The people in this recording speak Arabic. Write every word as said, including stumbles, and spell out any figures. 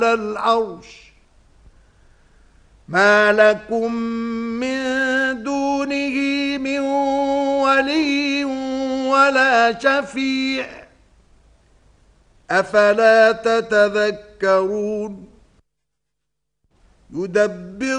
العرش ما لكم من دونه من ولي ولا شفيع أفلا تتذكرون يدبر